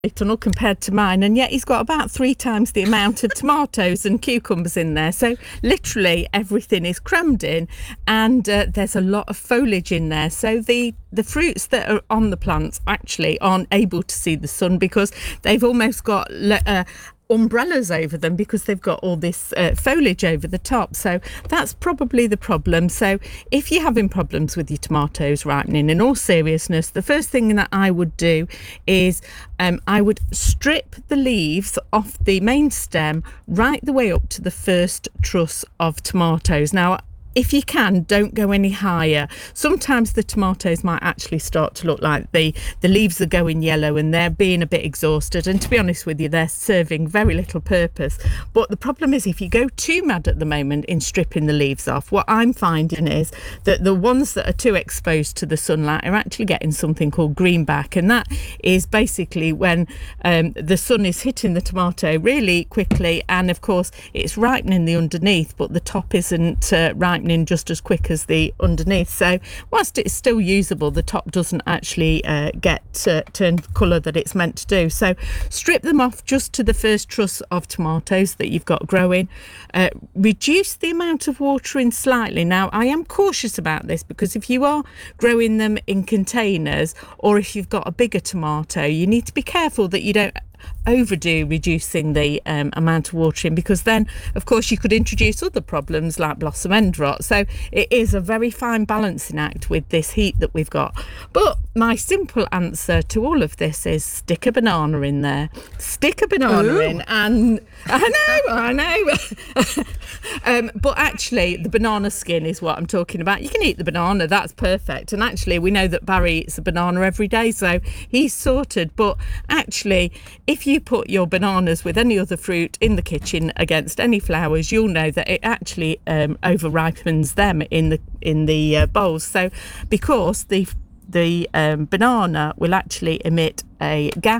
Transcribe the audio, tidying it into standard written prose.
tunnel compared to mine, and yet he's got about 3 times the amount of tomatoes and cucumbers in there. So literally everything is crammed in, and there's a lot of foliage in there. So the fruits that are on the plants actually aren't able to see the sun because they've almost got umbrellas over them because they've got all this foliage over the top. So that's probably the problem. So if you're having problems with your tomatoes ripening, in all seriousness, the first thing that I would do is I would strip the leaves off the main stem right the way up to the first truss of tomatoes. Now, if you can, don't go any higher. Sometimes the tomatoes might actually start to look like the leaves are going yellow and they're being a bit exhausted, and to be honest with you, they're serving very little purpose. But the problem is, if you go too mad at the moment in stripping the leaves off, what I'm finding is that the ones that are too exposed to the sunlight are actually getting something called greenback, and that is basically when the sun is hitting the tomato really quickly, and of course it's ripening the underneath, but the top isn't ripening just as quick as the underneath. So whilst it's still usable, the top doesn't actually get turn the colour that it's meant to do. So strip them off just to the first truss of tomatoes that you've got growing. Reduce the amount of watering slightly. Now, I am cautious about this because if you are growing them in containers, or if you've got a bigger tomato, you need to be careful that you don't overdo reducing the amount of watering, because then of course you could introduce other problems like blossom end rot. So it is a very fine balancing act with this heat that we've got. But my simple answer to all of this is stick a banana in there. Stick a banana in, and I know. But actually the banana skin is what I'm talking about. You can eat the banana, that's perfect. And actually we know that Barry eats a banana every day, so he's sorted. But actually, if you put your bananas with any other fruit in the kitchen against any flowers, you'll know that it actually over ripens them in the bowls. So because the banana will actually emit a gas